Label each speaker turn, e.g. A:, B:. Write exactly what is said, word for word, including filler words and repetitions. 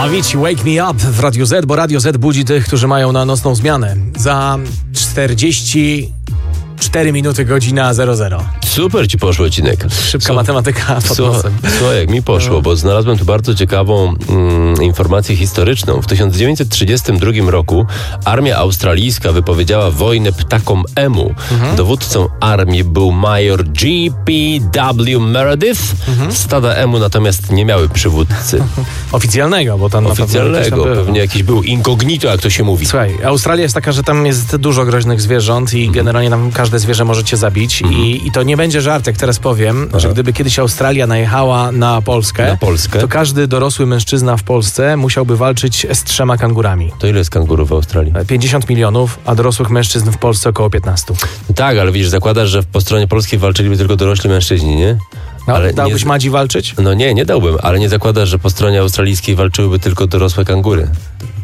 A: Avicii, Wake Me Up w Radiu Z, bo Radio Z budzi tych, którzy mają na nocną zmianę. Za czterdzieści cztery minuty, godzina zero zero.
B: Super ci poszło, Cinek.
A: Szybka Co? matematyka pod nosem.
B: Słuchaj, jak mi poszło, bo znalazłem tu bardzo ciekawą mm, informację historyczną. W tysiąc dziewięćset trzydziestym drugim roku armia australijska wypowiedziała wojnę ptakom emu. Mhm. Dowódcą armii był major G P W Meredith. Mhm. Stada emu natomiast nie miały przywódcy.
A: Oficjalnego, bo tam
B: Oficjalnego,
A: na pewno
B: pewnie jakiś był incognito, jak to się mówi.
A: Słuchaj, Australia jest taka, że tam jest dużo groźnych zwierząt i mhm. generalnie tam każde zwierzę może cię zabić. Mhm. I, I to nie będzie żart, jak teraz powiem, Aha. że gdyby kiedyś Australia najechała na Polskę,
B: na Polskę,
A: to każdy dorosły mężczyzna w Polsce musiałby walczyć z trzema kangurami.
B: To ile jest kangurów w Australii?
A: pięćdziesiąt milionów, a dorosłych mężczyzn w Polsce około piętnaście.
B: Tak, ale widzisz, zakładasz, że po stronie polskiej walczyliby tylko dorośli mężczyźni, nie?
A: No,
B: ale
A: dałbyś
B: nie...
A: Madzi walczyć?
B: No nie, nie dałbym, ale nie zakładasz, że po stronie australijskiej walczyłyby tylko dorosłe kangury.